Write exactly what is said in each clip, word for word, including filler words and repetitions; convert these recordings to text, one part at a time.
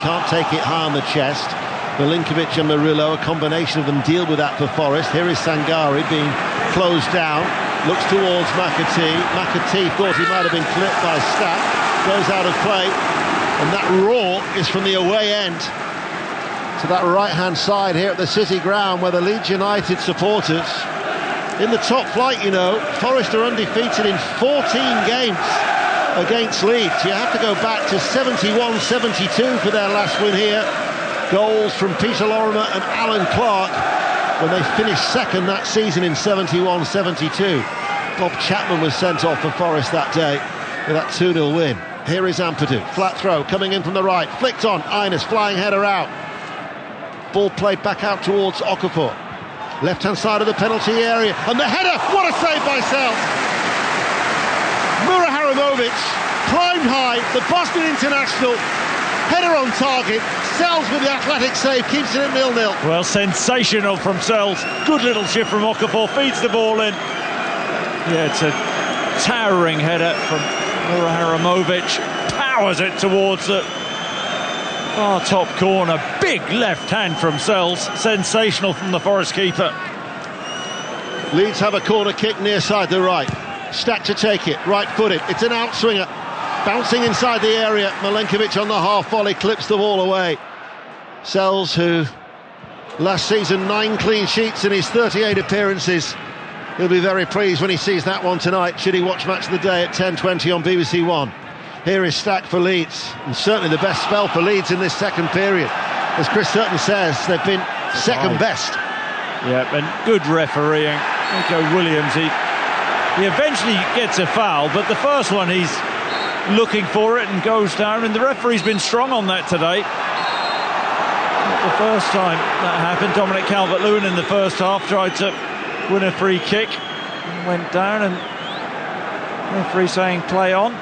Can't take it high on the chest. Milinkovic and Murillo, a combination of them, deal with that for Forest. Here is Sangare being closed down, looks towards McAtee. McAtee thought he might have been clipped by Stack, goes out of play, and that roar is from the away end to that right-hand side here at the City Ground, where the Leeds United supporters, in the top flight, you know, Forest are undefeated in fourteen games against Leeds. You have to go back to seventy-one seventy-two for their last win here. Goals from Peter Lorimer and Alan Clark when they finished second that season in seventy-one seventy-two. Bob Chapman was sent off for Forest that day with that two nil win. Here is Ampadu, flat throw coming in from the right, flicked on, Innes, flying header out. Ball played back out towards Okafor. Left-hand side of the penalty area, and the header, what a save by Sells! Mura Haramovic climbed high, the Boston international, header on target. Sells with the athletic save, keeps it at nil nil. Well, sensational from Sells. Good little shift from Okafor, feeds the ball in. Yeah, it's a towering header from Mura Haramovic. Powers it towards the far top corner. Big left hand from Sells. Sensational from the Forest keeper. Leeds have a corner kick near side the right. Stack to take it, right-footed. It's an outswinger. Bouncing inside the area. Milinkovic on the half volley clips the ball away. Sells, who last season nine clean sheets in his thirty-eight appearances, he'll be very pleased when he sees that one tonight, should he watch Match of the Day at ten twenty on B B C One. Here is Stack for Leeds, and certainly the best spell for Leeds in this second period. As Chris Sutton says, they've been second best. Yeah, and good refereeing. Nico Williams, he, he eventually gets a foul, but the first one he's looking for it and goes down, and the referee's been strong on that today. Not the first time that happened. Dominic Calvert-Lewin in the first half tried to win a free kick and went down, and referee saying play on.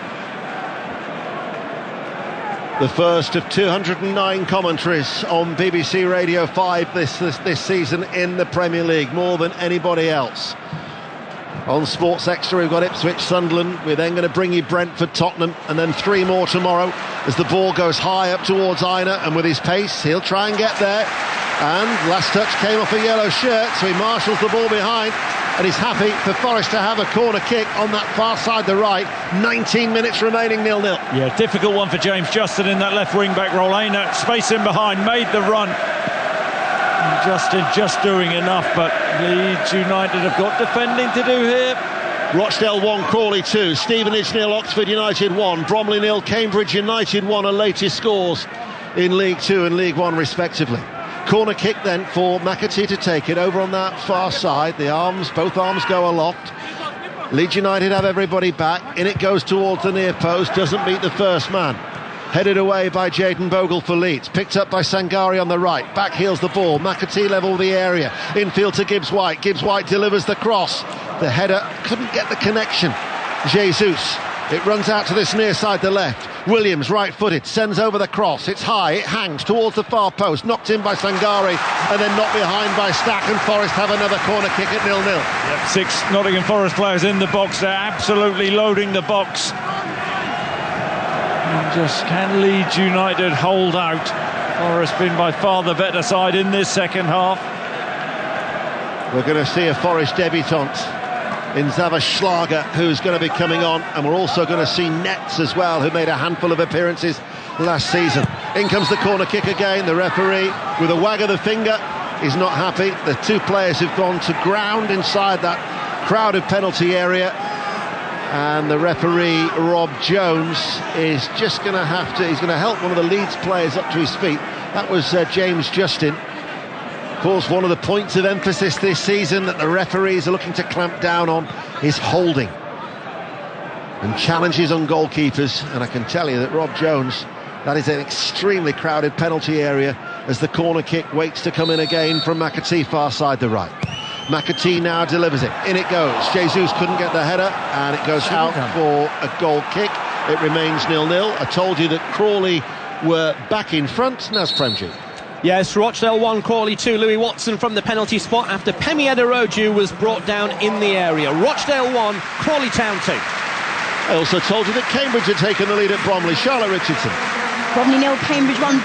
The first of two hundred nine commentaries on B B C Radio five this, this, this season in the Premier League, more than anybody else. On Sports Extra, we've got Ipswich, Sunderland. We're then going to bring you Brentford, Tottenham, and then three more tomorrow as the ball goes high up towards Aina, and with his pace, he'll try and get there. And last touch came off a yellow shirt, so he marshals the ball behind, and he's happy for Forest to have a corner kick on that far side, the right. nineteen minutes remaining, nil nil. Yeah, difficult one for James Justin in that left wing-back role. Aina, space in behind, made the run. And Justin just doing enough, but Leeds United have got defending to do here. Rochdale one, Crawley two, Stevenage nil, Oxford United one, Bromley nil, Cambridge United one, are latest scores in League Two and League One respectively. Corner kick then for McAtee to take it over on that far side. The arms, both arms go aloft. Leeds United have everybody back. In it goes towards the near post, doesn't beat the first man. Headed away by Jayden Bogle for Leeds. Picked up by Sangare on the right. Back heels the ball. McAtee level the area. Infield to Gibbs White. Gibbs White delivers the cross. The header couldn't get the connection. Jesus. It runs out to this near side, the left. Williams, right-footed, sends over the cross. It's high, it hangs towards the far post. Knocked in by Sangare, and then knocked behind by Stack, and Forest have another corner kick at nil nil. Yep, six Nottingham Forest players in the box. They're absolutely loading the box. And just can Leeds United hold out? Forest been by far the better side in this second half. We're going to see a Forest debutant in Zavas Schlager, who's going to be coming on, and we're also going to see Nets as well, who made a handful of appearances last season. In comes the corner kick again. The referee, with a wag of the finger, is not happy. The two players have gone to ground inside that crowded penalty area, and the referee, Rob Jones, is just going to have to, he's going to help one of the Leeds players up to his feet. That was uh, James Justin. Of course, one of the points of emphasis this season that the referees are looking to clamp down on is holding and challenges on goalkeepers. And I can tell you that Rob Jones, that is an extremely crowded penalty area as the corner kick waits to come in again from McAtee, far side the right. McAtee now delivers it. In it goes. Jesus couldn't get the header, and it goes out for a goal kick. It remains nil nil. I told you that Crawley were back in front. Naz Premji. Yes, Rochdale one, Crawley two. Louis Watson from the penalty spot after Pemi Ederoju was brought down in the area. Rochdale one, Crawley Town two. I also told you that Cambridge had taken the lead at Bromley. Charlotte Richardson. Bromley nil, Cambridge one.